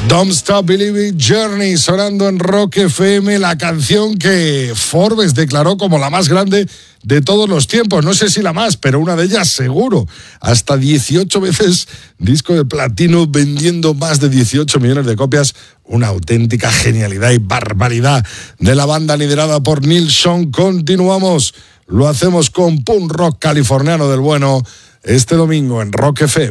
Don't Stop Believing, Journey, sonando en Rock FM, la canción que Forbes declaró como la más grande de todos los tiempos. No sé si la más, pero una de ellas seguro. Hasta 18 veces disco de platino, vendiendo más de 18 millones de copias. Una auténtica genialidad y barbaridad de la banda liderada por Neil Young. Continuamos, lo hacemos con punk rock californiano del bueno este domingo en Rock FM.